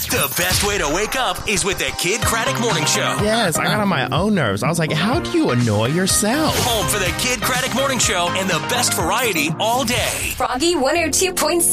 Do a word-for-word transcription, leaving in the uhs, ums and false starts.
The best way to wake up is with the Kid Craddock Morning Show. Yes, I got on my own nerves. I was like, how do you annoy yourself? Home for the Kid Craddock Morning Show and the best variety all day. Froggy one oh two point six.